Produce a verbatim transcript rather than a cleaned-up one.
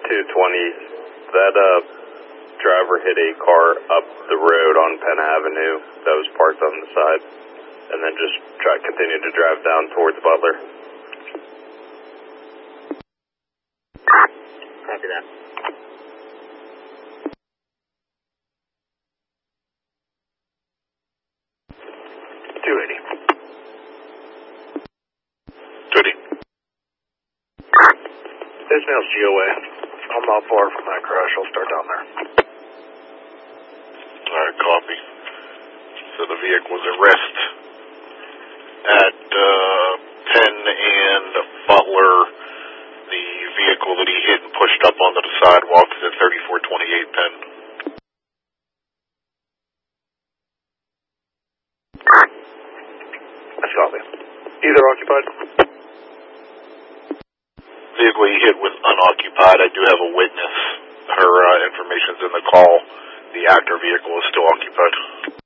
two twenty. That uh, driver hit a car up the road on Penn Avenue that was parked on the side, and then just try continue to drive down towards Butler. Copy that. two eighty. two eighty. Ismail's G O A. I'm not far from that crash. I'll start down there. Alright, copy. So the vehicle was at rest at uh, Penn and Butler. The vehicle that he hit and pushed up onto the sidewalk is at thirty-four twenty-eight Penn. That's copy. Either occupied? Vehicle he hit was unoccupied. I do have a witness. Her uh, information's in the call. The actor vehicle is still occupied.